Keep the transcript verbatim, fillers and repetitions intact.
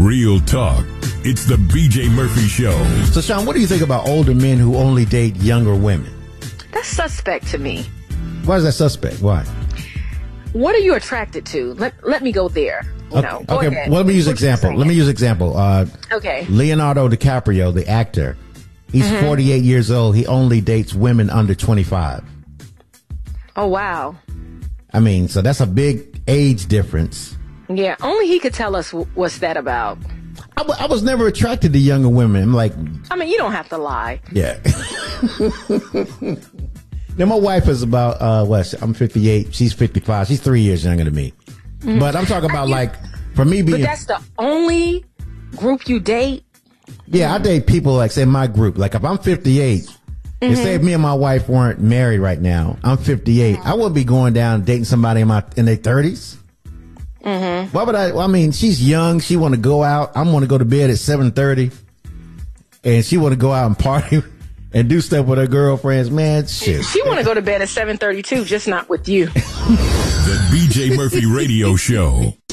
Real talk. It's the B J Murphy Show. So, Sean, what do you think about older men who only date younger women? That's suspect to me. Why is that suspect? Why? What are you attracted to? Let Let me go there. You Okay, know, go okay. ahead. Well, let me use What you example. saying? Let me use example. Uh, Okay. Leonardo DiCaprio, the actor, he's Mm-hmm. forty-eight years old. He only dates women under twenty-five. Oh, wow. I mean, so that's a big age difference. Yeah, only he could tell us w- what's that about. I, w- I was never attracted to younger women. I'm like, I mean, you don't have to lie. yeah. Now, my wife is about, uh, what? I'm fifty-eight. She's fifty-five. She's three years younger than me. But I'm talking about, like, for me being. But that's the only group you date? Yeah, I date people, like, say, my group. Like, if I'm fifty-eight, and say if me and my wife weren't married right now, I'm fifty-eight, I wouldn't be going down dating somebody in my in their thirties. Mm-hmm. Why would I? Well, I mean, she's young. She want to go out. I want to go to bed at seven thirty, and she want to go out and party and do stuff with her girlfriends. Man, shit. She want to go to bed at seven thirty-two, just not with you. The B J Murphy Radio Show.